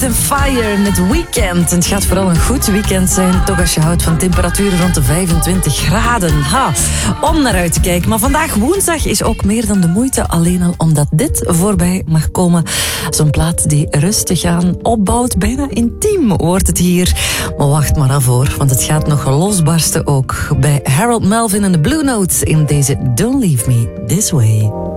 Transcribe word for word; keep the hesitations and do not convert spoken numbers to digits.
and Fire met Weekend. En het gaat vooral een goed weekend zijn, toch als je houdt van temperaturen rond de vijfentwintig graden. Ha, om naar uit te kijken. Maar vandaag woensdag is ook meer dan de moeite, alleen al omdat dit voorbij mag komen. Zo'n plaat die rustig aan opbouwt, bijna intiem wordt het hier. Maar wacht maar af hoor, want het gaat nog losbarsten ook bij Harold Melvin en de Blue Notes in deze Don't Leave Me This Way.